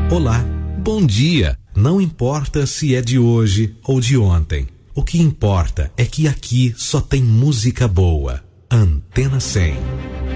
Olá, bom dia. Não importa se é de hoje ou de ontem. O que importa é que aqui só tem música boa. Antena 100.